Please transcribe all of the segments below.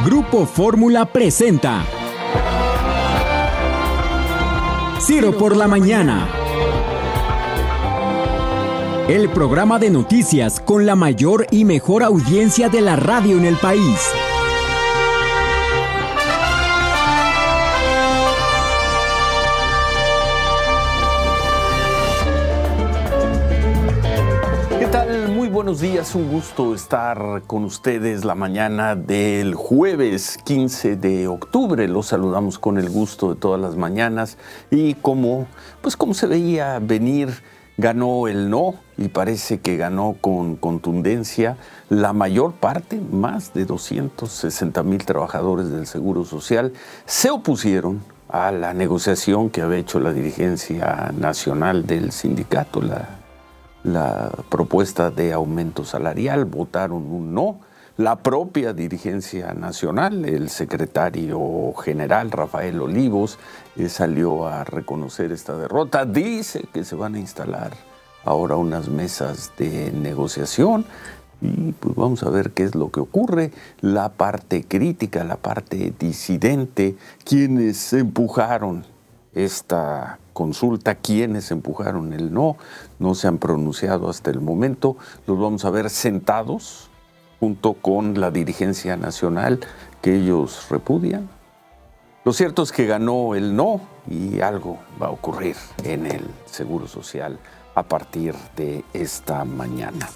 Grupo Fórmula presenta Ciro por la Mañana. El programa de noticias con la mayor y mejor audiencia de la radio en el país. ¿Qué tal? Muy buenos días, un gusto estar con ustedes la mañana del jueves 15 de octubre. Los saludamos con el gusto de todas las mañanas y como se veía venir, ganó el no y parece que ganó con contundencia. La mayor parte, más de 260,000 trabajadores del Seguro Social, se opusieron a la negociación que había hecho la dirigencia nacional del sindicato, la propuesta de aumento salarial. Votaron un no. La propia dirigencia nacional, el secretario general Rafael Olivos, salió a reconocer esta derrota. Dice que se van a instalar ahora unas mesas de negociación y pues vamos a ver qué es lo que ocurre. La parte crítica, la parte disidente, quienes empujaron esta consulta, quienes empujaron el no se han pronunciado hasta el momento. Los vamos a ver sentados junto con la dirigencia nacional que ellos repudian. Lo cierto es que ganó el no y algo va a ocurrir en el Seguro Social a partir de esta mañana.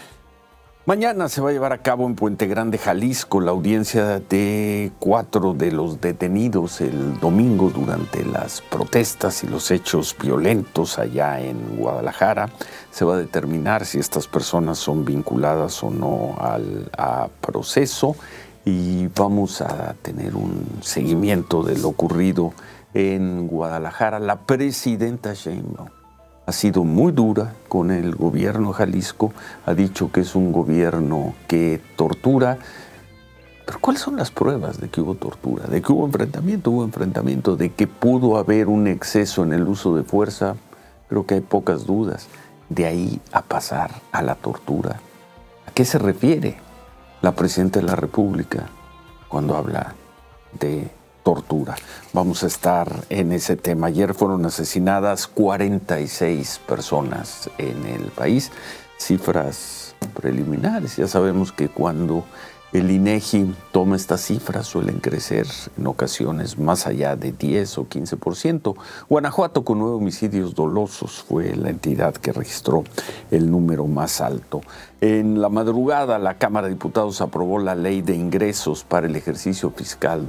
Mañana se va a llevar a cabo en Puente Grande, Jalisco, la audiencia de 4 de los detenidos el domingo durante las protestas y los hechos violentos allá en Guadalajara. Se va a determinar si estas personas son vinculadas o no a proceso y vamos a tener un seguimiento de lo ocurrido en Guadalajara. La presidenta Sheinbaum ha sido muy dura con el gobierno de Jalisco, ha dicho que es un gobierno que tortura. Pero ¿cuáles son las pruebas de que hubo tortura? ¿De que hubo enfrentamiento? ¿De que pudo haber un exceso en el uso de fuerza? Creo que hay pocas dudas. De ahí a pasar a la tortura. ¿A qué se refiere la presidenta de la República cuando habla de tortura? Vamos a estar en ese tema. Ayer fueron asesinadas 46 personas en el país. Cifras preliminares. Ya sabemos que cuando el INEGI toma estas cifras suelen crecer en ocasiones más allá de 10 o 15%. Guanajuato, con 9 homicidios dolosos, fue la entidad que registró el número más alto. En la madrugada, la Cámara de Diputados aprobó la Ley de Ingresos para el ejercicio fiscal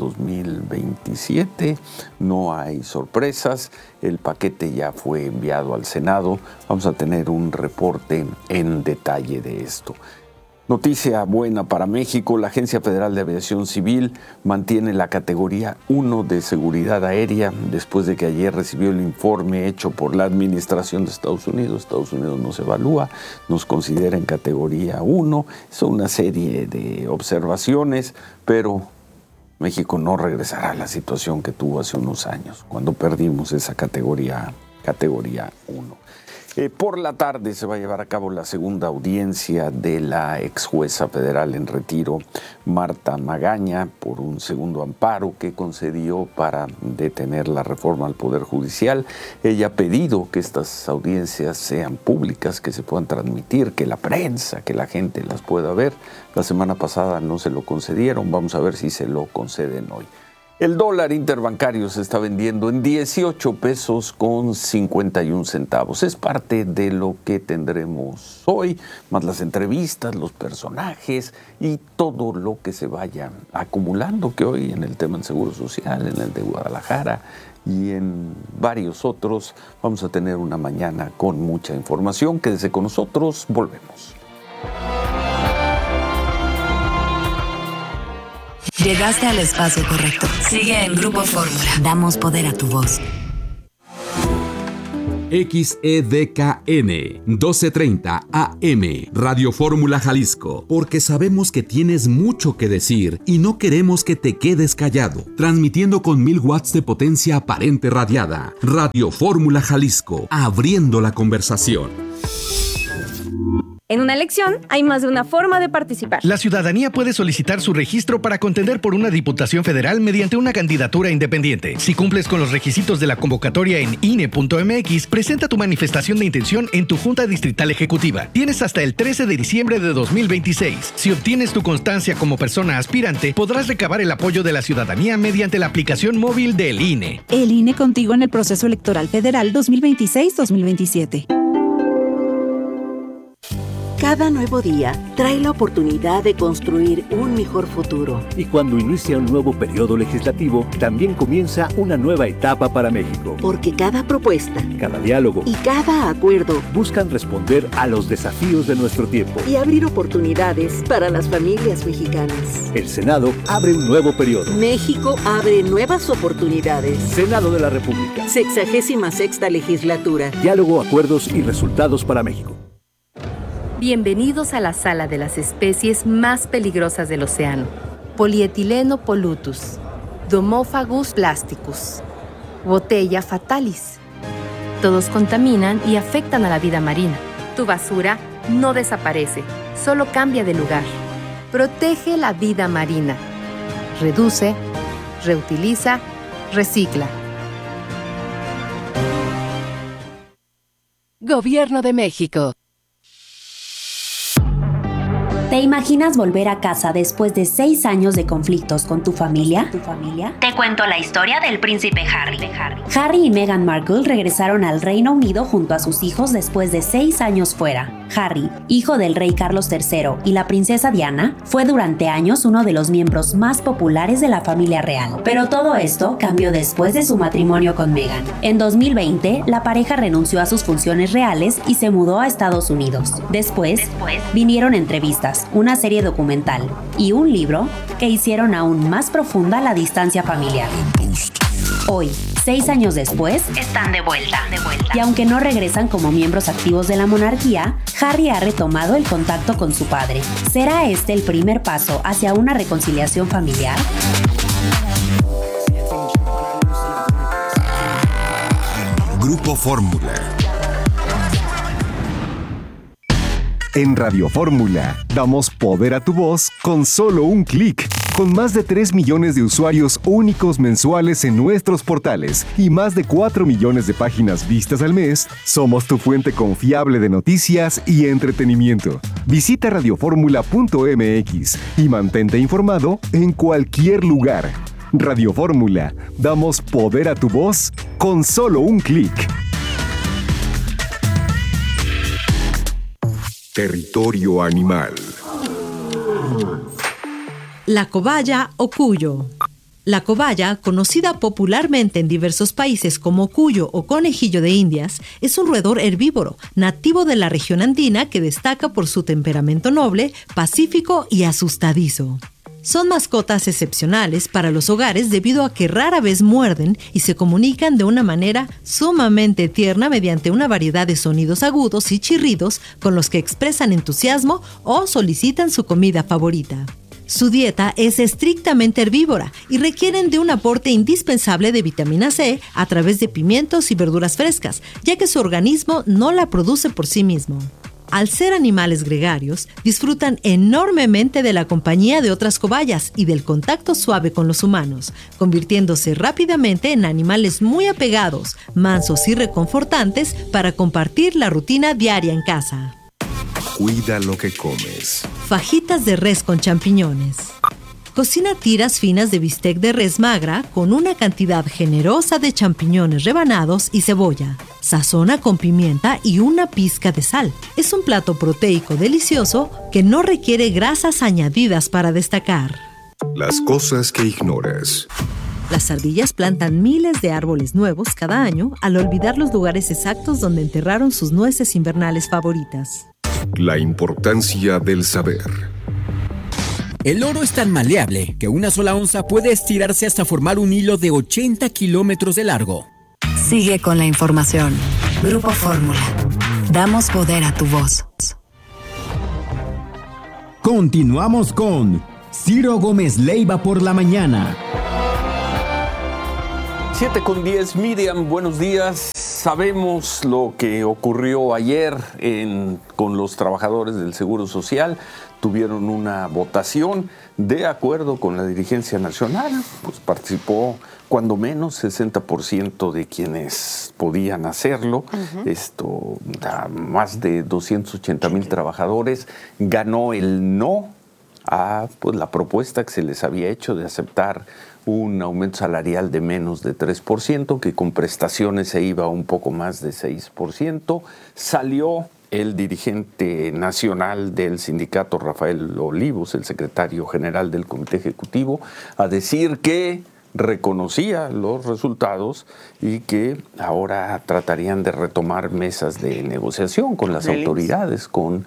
2027. No hay sorpresas. El paquete ya fue enviado al Senado. Vamos a tener un reporte en detalle de esto. Noticia buena para México, la Agencia Federal de Aviación Civil mantiene la categoría 1 de seguridad aérea después de que ayer recibió el informe hecho por la administración de Estados Unidos. Estados Unidos nos evalúa, nos considera en categoría 1, son una serie de observaciones, pero México no regresará a la situación que tuvo hace unos años, cuando perdimos esa categoría 1. Por la tarde se va a llevar a cabo la segunda audiencia de la ex jueza federal en retiro, Marta Magaña, por un segundo amparo que concedió para detener la reforma al Poder Judicial. Ella ha pedido que estas audiencias sean públicas, que se puedan transmitir, que la prensa, que la gente las pueda ver. La semana pasada no se lo concedieron, vamos a ver si se lo conceden hoy. El dólar interbancario se está vendiendo en 18 pesos con 51 centavos. Es parte de lo que tendremos hoy, más las entrevistas, los personajes y todo lo que se vaya acumulando, que hoy en el tema del Seguro Social, en el de Guadalajara y en varios otros, vamos a tener una mañana con mucha información. Quédese con nosotros, volvemos. Llegaste al espacio correcto. Sigue en Grupo Fórmula. Damos poder a tu voz. XEDKN 1230 AM Radio Fórmula Jalisco, porque sabemos que tienes mucho que decir y no queremos que te quedes callado. Transmitiendo con 1000 watts de potencia aparente radiada. Radio Fórmula Jalisco, abriendo la conversación. En una elección hay más de una forma de participar. La ciudadanía puede solicitar su registro para contender por una diputación federal mediante una candidatura independiente. Si cumples con los requisitos de la convocatoria en INE.mx, presenta tu manifestación de intención en tu Junta Distrital Ejecutiva. Tienes hasta el 13 de diciembre de 2026. Si obtienes tu constancia como persona aspirante, podrás recabar el apoyo de la ciudadanía mediante la aplicación móvil del INE. El INE contigo en el proceso electoral federal 2026-2027. Cada nuevo día trae la oportunidad de construir un mejor futuro. Y cuando inicia un nuevo periodo legislativo, también comienza una nueva etapa para México. Porque cada propuesta, cada diálogo y cada acuerdo buscan responder a los desafíos de nuestro tiempo y abrir oportunidades para las familias mexicanas. El Senado abre un nuevo periodo. México abre nuevas oportunidades. Senado de la República. 66ª legislatura. Diálogo, acuerdos y resultados para México. Bienvenidos a la sala de las especies más peligrosas del océano. Polietileno pollutus, Domophagus plasticus, Botella fatalis. Todos contaminan y afectan a la vida marina. Tu basura no desaparece, solo cambia de lugar. Protege la vida marina. Reduce, reutiliza, recicla. Gobierno de México. ¿Te imaginas volver a casa después de 6 años de conflictos con tu familia? Te cuento la historia del príncipe Harry. Harry y Meghan Markle regresaron al Reino Unido junto a sus hijos después de 6 años fuera. Harry, hijo del rey Carlos III y la princesa Diana, fue durante años uno de los miembros más populares de la familia real. Pero todo esto cambió después de su matrimonio con Meghan. En 2020, la pareja renunció a sus funciones reales y se mudó a Estados Unidos. Después vinieron entrevistas, una serie documental y un libro que hicieron aún más profunda la distancia familiar. Hoy, 6 años después, están de vuelta. Y aunque no regresan como miembros activos de la monarquía, Harry ha retomado el contacto con su padre. ¿Será este el primer paso hacia una reconciliación familiar? Grupo Fórmula. En Radio Fórmula, damos poder a tu voz con solo un clic. Con más de 3 millones de usuarios únicos mensuales en nuestros portales y más de 4 millones de páginas vistas al mes, somos tu fuente confiable de noticias y entretenimiento. Visita radioformula.mx y mantente informado en cualquier lugar. Radio Fórmula, damos poder a tu voz con solo un clic. Territorio animal. La cobaya o cuyo. La cobaya, conocida popularmente en diversos países como cuyo o conejillo de Indias, es un roedor herbívoro, nativo de la región andina que destaca por su temperamento noble, pacífico y asustadizo. Son mascotas excepcionales para los hogares debido a que rara vez muerden y se comunican de una manera sumamente tierna mediante una variedad de sonidos agudos y chirridos con los que expresan entusiasmo o solicitan su comida favorita. Su dieta es estrictamente herbívora y requieren de un aporte indispensable de vitamina C a través de pimientos y verduras frescas, ya que su organismo no la produce por sí mismo. Al ser animales gregarios, disfrutan enormemente de la compañía de otras cobayas y del contacto suave con los humanos, convirtiéndose rápidamente en animales muy apegados, mansos y reconfortantes para compartir la rutina diaria en casa. Cuida lo que comes. Fajitas de res con champiñones. Cocina tiras finas de bistec de res magra con una cantidad generosa de champiñones rebanados y cebolla. Sazona con pimienta y una pizca de sal. Es un plato proteico delicioso que no requiere grasas añadidas para destacar. Las cosas que ignoras. Las ardillas plantan miles de árboles nuevos cada año al olvidar los lugares exactos donde enterraron sus nueces invernales favoritas. La importancia del saber. El oro es tan maleable que una sola onza puede estirarse hasta formar un hilo de 80 kilómetros de largo. Sigue con la información. Grupo Fórmula. Damos poder a tu voz. Continuamos con Ciro Gómez Leiva por la mañana. 7:10, Miriam, buenos días. Sabemos lo que ocurrió ayer con los trabajadores del Seguro Social. Tuvieron una votación de acuerdo con la dirigencia nacional. Pues participó cuando menos 60% de quienes podían hacerlo. Más de 280,000 trabajadores. Ganó el no a la propuesta que se les había hecho de aceptar un aumento salarial de menos de 3%, que con prestaciones se iba a un poco más de 6%. Salió el dirigente nacional del sindicato, Rafael Olivos, el secretario general del Comité Ejecutivo, a decir que reconocía los resultados y que ahora tratarían de retomar mesas de negociación con las autoridades, con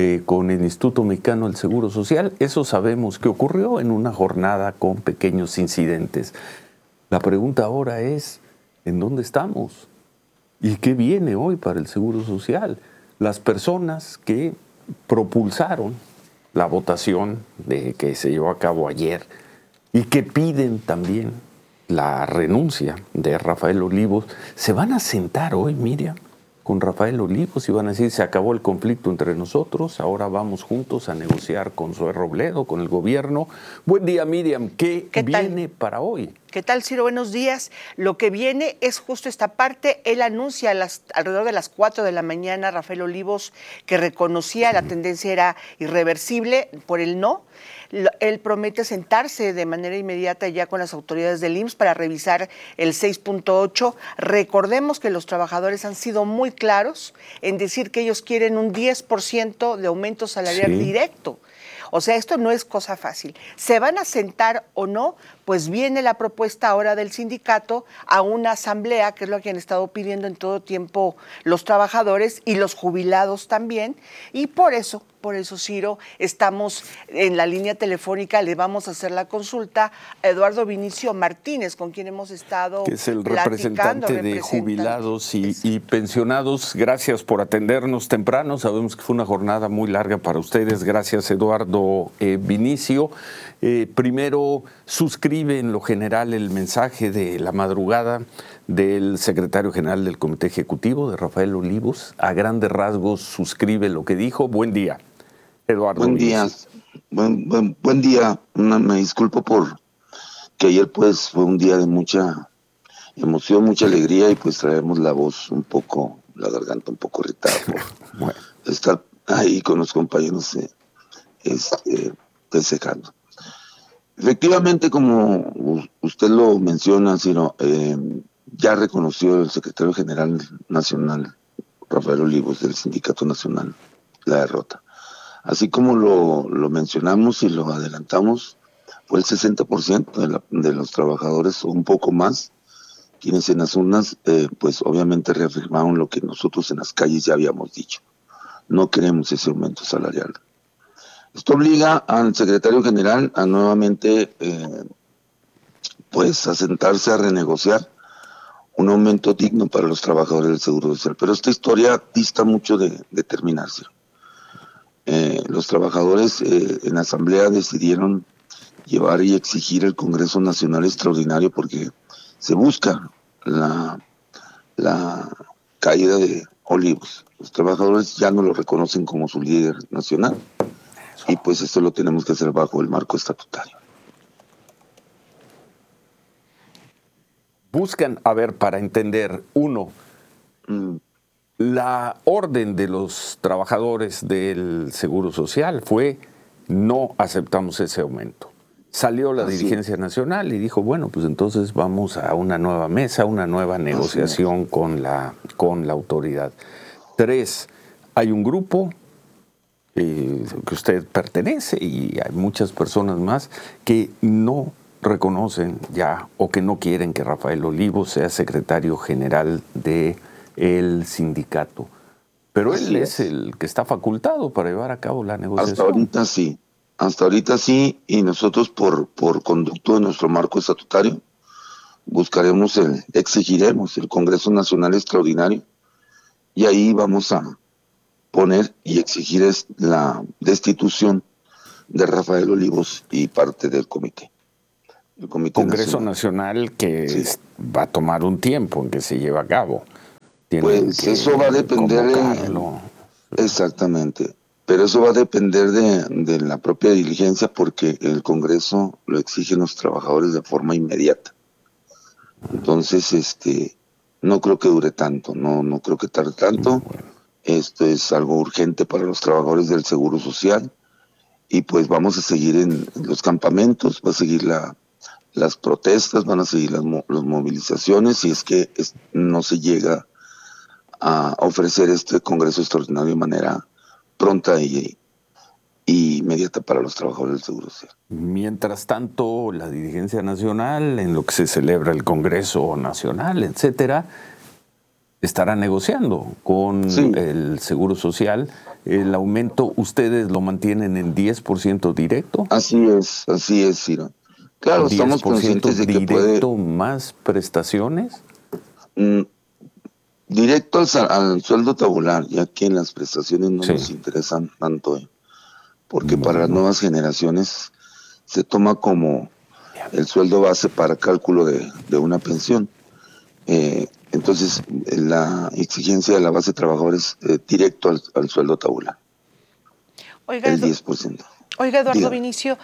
el Instituto Mexicano del Seguro Social. Eso sabemos que ocurrió en una jornada con pequeños incidentes. La pregunta ahora es, ¿en dónde estamos? ¿Y qué viene hoy para el Seguro Social? Las personas que propulsaron la votación que se llevó a cabo ayer y que piden también la renuncia de Rafael Olivos, se van a sentar hoy, Miriam, con Rafael Olivos y van a decir, se acabó el conflicto entre nosotros, ahora vamos juntos a negociar con Zoé Robledo, con el gobierno. Buen día, Miriam. ¿Qué viene para hoy? ¿Qué tal, Ciro? Buenos días. Lo que viene es justo esta parte. Él anuncia alrededor de las 4 de la mañana, Rafael Olivos, que reconocía la tendencia era irreversible por el no. Él promete sentarse de manera inmediata ya con las autoridades del IMSS para revisar el 6.8. Recordemos que los trabajadores han sido muy claros en decir que ellos quieren un 10% de aumento salarial directo. O sea, esto no es cosa fácil. ¿Se van a sentar o no? Pues viene la propuesta ahora del sindicato a una asamblea, que es lo que han estado pidiendo en todo tiempo los trabajadores y los jubilados también. Y por eso, Ciro, estamos en la línea telefónica, le vamos a hacer la consulta a Eduardo Vinicio Martínez, con quien hemos estado que es el representante de jubilados y pensionados. Gracias por atendernos temprano. Sabemos que fue una jornada muy larga para ustedes. Gracias, Eduardo Vinicio. Primero, suscribe en lo general el mensaje de la madrugada del secretario general del Comité Ejecutivo, de Rafael Olivos. A grandes rasgos suscribe lo que dijo. Buen día, Eduardo. Buen día. Buen día. Me disculpo por que ayer pues fue un día de mucha emoción, mucha alegría y pues traemos la voz un poco, la garganta un poco irritada por estar ahí con los compañeros festejando. Efectivamente, como usted lo menciona, Ciro, ya reconoció el secretario general nacional, Rafael Olivos, del Sindicato Nacional, la derrota. Así como lo mencionamos y lo adelantamos, fue el 60% de los trabajadores, o un poco más, quienes en las urnas, pues obviamente reafirmaron lo que nosotros en las calles ya habíamos dicho. No queremos ese aumento salarial. Esto obliga al secretario general a nuevamente pues a sentarse a renegociar un aumento digno para los trabajadores del Seguro Social. Pero esta historia dista mucho de terminarse. Los trabajadores en la asamblea decidieron llevar y exigir el Congreso Nacional Extraordinario porque se busca la caída de Olivos. Los trabajadores ya no lo reconocen como su líder nacional. Y pues esto lo tenemos que hacer bajo el marco estatutario. Buscan, para entender, la orden de los trabajadores del Seguro Social fue no aceptamos ese aumento. Salió la dirigencia nacional y dijo, bueno, pues entonces vamos a una nueva mesa, una nueva negociación con la autoridad. 3, hay un grupo que usted pertenece y hay muchas personas más que no reconocen ya o que no quieren que Rafael Olivos sea secretario general del sindicato. Pero él es el que está facultado para llevar a cabo la negociación. Hasta ahorita sí, y nosotros por conducto de nuestro marco estatutario exigiremos el Congreso Nacional Extraordinario y ahí vamos a poner y exigir la destitución de Rafael Olivos y parte del comité. El Comité Congreso Nacional que va a tomar un tiempo en que se lleve a cabo. Pues eso va a depender exactamente, pero eso va a depender de la propia diligencia, porque el Congreso lo exigen los trabajadores de forma inmediata. Entonces, no creo que dure tanto, no creo que tarde tanto. Esto es algo urgente para los trabajadores del Seguro Social, y pues vamos a seguir en los campamentos, va a seguir las protestas, van a seguir las movilizaciones, si es que no se llega a ofrecer este Congreso extraordinario de manera pronta y inmediata para los trabajadores del Seguro Social. Mientras tanto, la dirigencia nacional, en lo que se celebra el Congreso Nacional, etcétera, estará negociando con el Seguro Social. El aumento, ¿ustedes lo mantienen en 10% directo? Así es, Ciro. Claro, estamos conscientes de que directo más prestaciones. Directo al sueldo tabular, ya que las prestaciones no nos interesan tanto, porque para las nuevas generaciones se toma como el sueldo base para cálculo de una pensión. Entonces, la exigencia de la base de trabajadores directo al sueldo tabular. Oiga, el 10%. Oiga, Eduardo Dígame. Vinicio,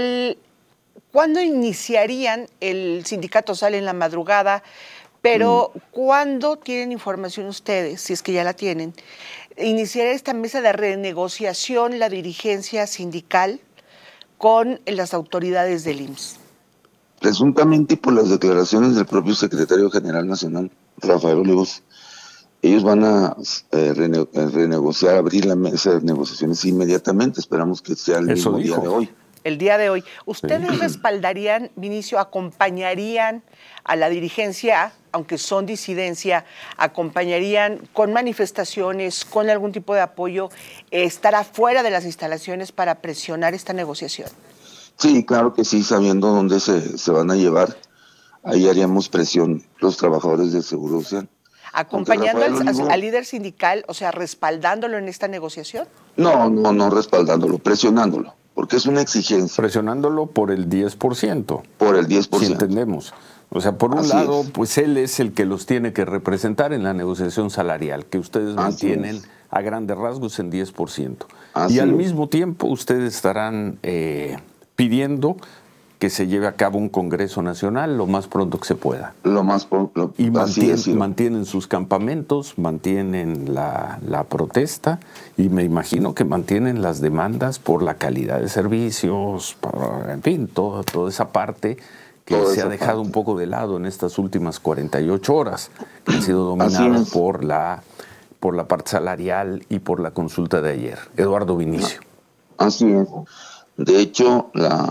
¿cuándo iniciarían? El sindicato sale en la madrugada, pero ¿cuándo tienen información ustedes, si es que ya la tienen, iniciará esta mesa de renegociación la dirigencia sindical con las autoridades del IMSS? Presuntamente, por las declaraciones del propio secretario general nacional, Rafael Olivos, ellos van a renegociar, abrir la mesa de negociaciones inmediatamente. Esperamos que sea el mismo día de hoy. El día de hoy. ¿Ustedes respaldarían, Vinicio, acompañarían a la dirigencia, aunque son disidencia, acompañarían con manifestaciones, con algún tipo de apoyo, estar afuera de las instalaciones para presionar esta negociación? Sí, claro que sí, sabiendo dónde se van a llevar, ahí haríamos presión los trabajadores del Seguro Social. ¿Acompañando al líder sindical, o sea, respaldándolo en esta negociación? No respaldándolo, presionándolo, porque es una exigencia. Presionándolo por el 10%. Por el 10%. Si entendemos. O sea, por un lado, pues él es el que los tiene que representar en la negociación salarial, que ustedes mantienen a grandes rasgos en 10%. Y al mismo tiempo, ustedes estarán pidiendo que se lleve a cabo un Congreso Nacional lo más pronto que se pueda. Lo más pronto. Y mantienen sus campamentos, mantienen la protesta, y me imagino que mantienen las demandas por la calidad de servicios, en fin, toda esa parte que se ha dejado un poco de lado en estas últimas 48 horas, que han sido dominadas por la parte salarial y por la consulta de ayer. Eduardo Vinicio. Así es. De hecho,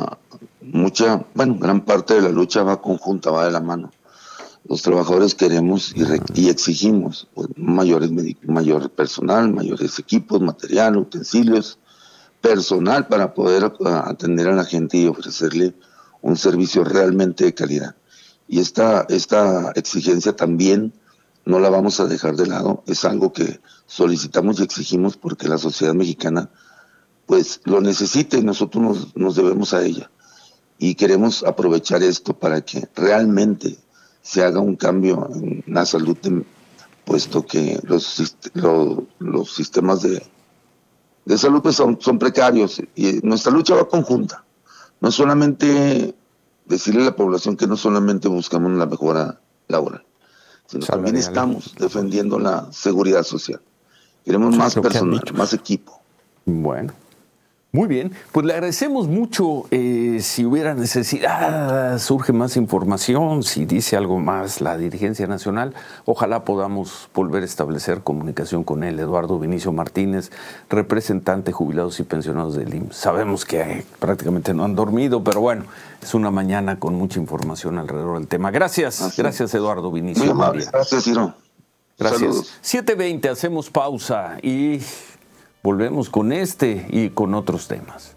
gran parte de la lucha va conjunta, va de la mano. Los trabajadores queremos y exigimos mayor personal, mayores equipos, material, utensilios, personal para poder atender a la gente y ofrecerle un servicio realmente de calidad. Y esta exigencia también no la vamos a dejar de lado. Es algo que solicitamos y exigimos porque la sociedad mexicana pues lo necesita y nosotros nos debemos a ella. Y queremos aprovechar esto para que realmente se haga un cambio en la salud, puesto que los sistemas de salud pues son precarios, y nuestra lucha va conjunta. No es solamente decirle a la población que no solamente buscamos la mejora laboral, sino también estamos defendiendo la seguridad social. Queremos más personal, más equipo. Bueno. Muy bien, pues le agradecemos mucho. Si hubiera necesidad, surge más información, si dice algo más la dirigencia nacional, ojalá podamos volver a establecer comunicación con él. Eduardo Vinicio Martínez, representante jubilados y pensionados del IMSS. Sabemos que prácticamente no han dormido, pero bueno, es una mañana con mucha información alrededor del tema. Gracias, gracias Eduardo Vinicio. Muy amable, gracias, Ciro. Gracias. Saludos. 7:20, hacemos pausa y volvemos con este y con otros temas.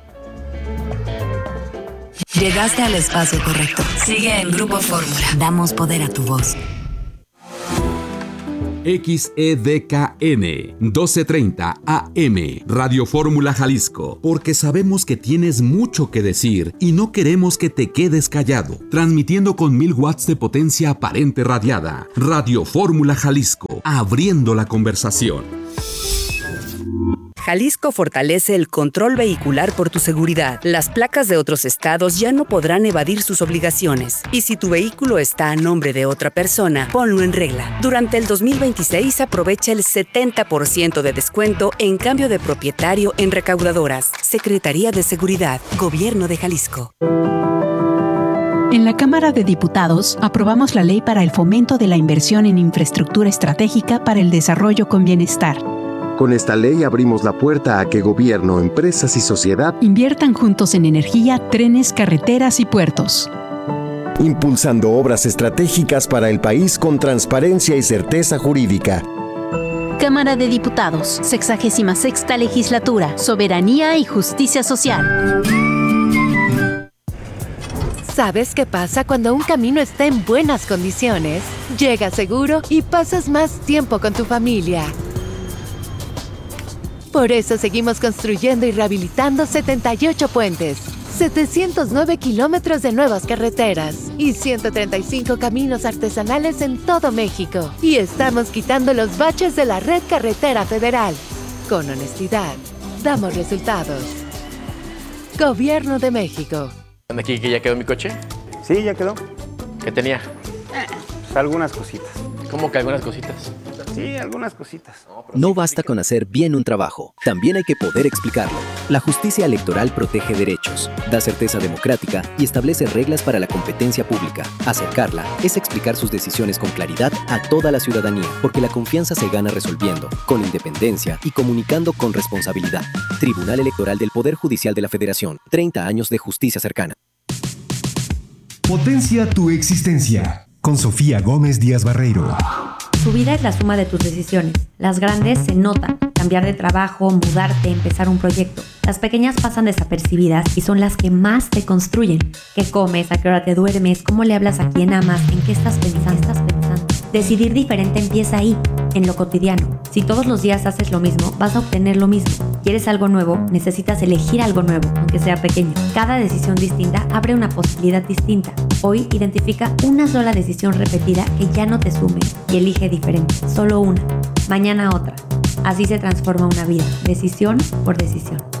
Llegaste al espacio correcto. Sigue en Grupo Fórmula. Damos poder a tu voz. XEDKN 1230 AM, Radio Fórmula Jalisco, porque sabemos que tienes mucho que decir y no queremos que te quedes callado. Transmitiendo con 1000 watts de potencia aparente radiada. Radio Fórmula Jalisco, abriendo la conversación. Jalisco fortalece el control vehicular por tu seguridad. Las placas de otros estados ya no podrán evadir sus obligaciones. Y si tu vehículo está a nombre de otra persona, ponlo en regla. Durante el 2026 aprovecha el 70% de descuento en cambio de propietario en recaudadoras. Secretaría de Seguridad, Gobierno de Jalisco. En la Cámara de Diputados aprobamos la Ley para el Fomento de la Inversión en Infraestructura Estratégica para el Desarrollo con Bienestar. Con esta ley abrimos la puerta a que gobierno, empresas y sociedad inviertan juntos en energía, trenes, carreteras y puertos. Impulsando obras estratégicas para el país con transparencia y certeza jurídica. Cámara de Diputados, 66ª Legislatura, Soberanía y Justicia Social. ¿Sabes qué pasa cuando un camino está en buenas condiciones? Llegas seguro y pasas más tiempo con tu familia. Por eso seguimos construyendo y rehabilitando 78 puentes, 709 kilómetros de nuevas carreteras y 135 caminos artesanales en todo México. Y estamos quitando los baches de la red carretera federal. Con honestidad, damos resultados. Gobierno de México. ¿Aquí que ya quedó mi coche? Sí, ya quedó. ¿Qué tenía? Pues algunas cositas. ¿Cómo que algunas cositas? Sí, algunas cositas. No basta con hacer bien un trabajo, también hay que poder explicarlo. La justicia electoral protege derechos, da certeza democrática y establece reglas para la competencia pública. Acercarla es explicar sus decisiones con claridad a toda la ciudadanía, porque la confianza se gana resolviendo, con independencia y comunicando con responsabilidad. Tribunal Electoral del Poder Judicial de la Federación, 30 años de justicia cercana. Potencia tu existencia, con Sofía Gómez Díaz Barreiro. Tu vida es la suma de tus decisiones. Las grandes se notan. Cambiar de trabajo, mudarte, empezar un proyecto. Las pequeñas pasan desapercibidas y son las que más te construyen. ¿Qué comes? ¿A qué hora te duermes? ¿Cómo le hablas a quién amas? ¿En qué estás pensando? Decidir diferente empieza ahí, en lo cotidiano. Si todos los días haces lo mismo, vas a obtener lo mismo. ¿Quieres algo nuevo? Necesitas elegir algo nuevo, aunque sea pequeño. Cada decisión distinta abre una posibilidad distinta. Hoy identifica una sola decisión repetida que ya no te sume y elige diferente, solo una. Mañana otra. Así se transforma una vida, decisión por decisión.